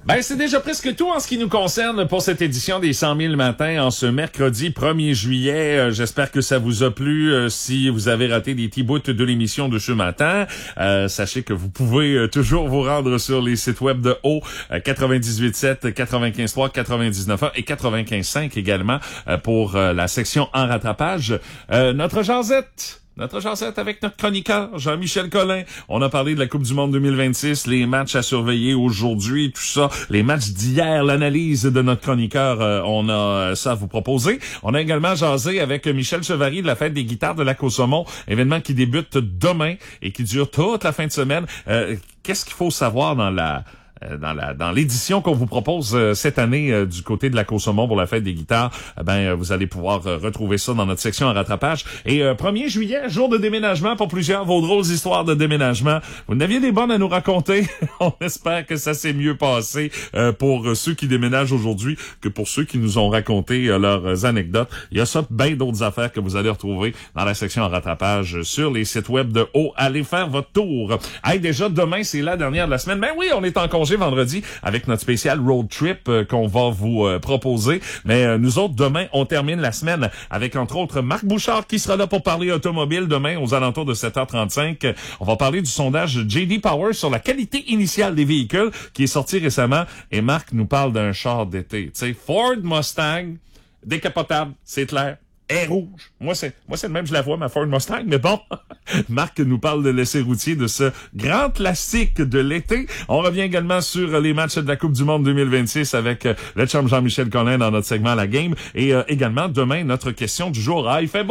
Ben, c'est déjà presque tout en ce qui nous concerne pour cette édition des 100 000 matins en ce mercredi 1er juillet. J'espère que ça vous a plu. Si vous avez raté des petits bouts de l'émission de ce matin, sachez que vous pouvez toujours vous rendre sur les sites web de haut 98.7, 95.3, 99.1 et 95.5 également pour la section en rattrapage. Notre jasette avec notre chroniqueur, Jean-Michel Collin. On a parlé de la Coupe du Monde 2026, les matchs à surveiller aujourd'hui, tout ça, les matchs d'hier, l'analyse de notre chroniqueur, on a ça à vous proposer. On a également jasé avec Michel Chevary de la fête des guitares de Lac-au-Saumon, événement qui débute demain et qui dure toute la fin de semaine. Qu'est-ce qu'il faut savoir dans l'édition qu'on vous propose cette année du côté de Lac-au-Saumon pour la fête des guitares? Vous allez pouvoir retrouver ça dans notre section en rattrapage. Et 1er juillet, jour de déménagement pour plusieurs vos drôles histoires de déménagement. Vous en aviez des bonnes à nous raconter. On espère que ça s'est mieux passé pour ceux qui déménagent aujourd'hui que pour ceux qui nous ont raconté leurs anecdotes. Il y a ça, bien d'autres affaires que vous allez retrouver dans la section en rattrapage sur les sites web de haut. Allez faire votre tour. Hey, déjà demain, c'est la dernière de la semaine. Ben oui, on est en congé vendredi avec notre spécial road trip qu'on va vous proposer. Mais nous autres, demain, on termine la semaine avec entre autres Marc Bouchard qui sera là pour parler automobile demain aux alentours de 7h35. On va parler du sondage J.D. Power sur la qualité initiale des véhicules qui est sorti récemment. Et Marc nous parle d'un char d'été. Tu sais, Ford Mustang, décapotable, c'est clair. Est rouge. Moi, c'est le même, je la vois, ma Ford Mustang, mais bon. Marc nous parle de l'essai routier de ce grand classique de l'été. On revient également sur les matchs de la Coupe du Monde 2026 avec le chum Jean-Michel Collin dans notre segment La Game. Et également, demain, notre question du jour. Ah, il fait beau.